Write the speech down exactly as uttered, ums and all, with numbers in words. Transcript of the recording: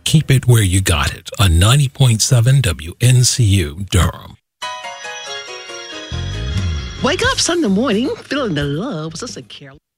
keep it where you got it on ninety point seven W N C U Durham. Wake up Sunday morning, feeling the love. Was this a Carol?